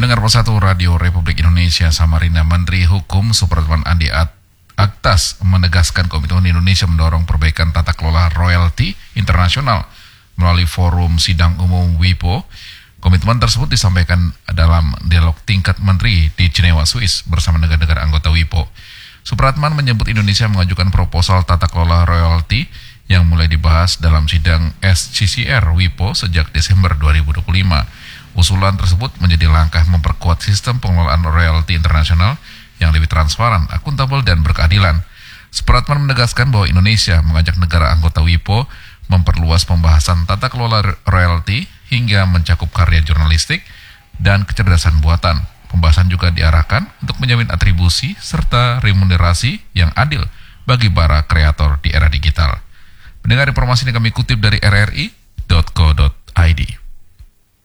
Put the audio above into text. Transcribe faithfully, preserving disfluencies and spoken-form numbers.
Mendengar Persatu Radio Republik Indonesia Samarinda, Menteri Hukum Supratman Andi Aktas menegaskan komitmen Indonesia mendorong perbaikan tata kelola royalti internasional melalui forum sidang umum W I P O. Komitmen tersebut disampaikan dalam dialog tingkat menteri di Jenewa, Swiss bersama negara-negara anggota W I P O. Supratman menyebut Indonesia mengajukan proposal tata kelola royalti yang mulai dibahas dalam sidang S C C R W I P O sejak Desember dua ribu dua puluh lima. Usulan tersebut menjadi langkah memperkuat sistem pengelolaan royalti internasional yang lebih transparan, akuntabel, dan berkeadilan. Supratman menegaskan bahwa Indonesia mengajak negara anggota W I P O memperluas pembahasan tata kelola royalti hingga mencakup karya jurnalistik dan kecerdasan buatan. Pembahasan juga diarahkan untuk menjamin atribusi serta remunerasi yang adil bagi para kreator di era digital. Mendengar informasi ini kami kutip dari r r i titik co titik i d.